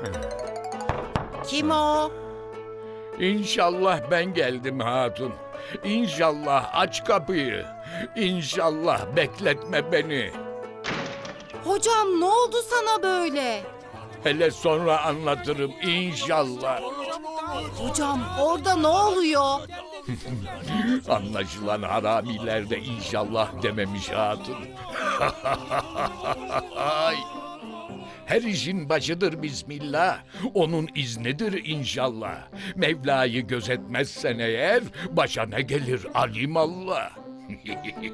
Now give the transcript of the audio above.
Kim o? İnşallah ben geldim hatun. İnşallah aç kapıyı. İnşallah bekletme beni. Hocam ne oldu sana böyle? Hele sonra anlatırım inşallah. Hocam orada ne oluyor? Anlaşılan haramiler de inşallah dememiş hatun. Ay. Her işin başıdır bismillah. Onun iznidir inşallah. Mevla'yı gözetmezsen eğer başa ne gelir alimallah.